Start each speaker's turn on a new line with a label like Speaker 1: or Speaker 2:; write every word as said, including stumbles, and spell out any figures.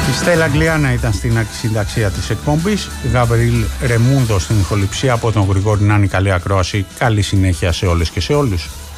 Speaker 1: Η Στέλλα Αγγλιάνα ήταν στην συνταξία της εκπομπής, Γαβρίλ Ρεμούντο στην ηχοληψία, από τον Γρηγόρη Νάνη. Καλή ακρόαση, καλή συνέχεια σε όλες και σε όλους.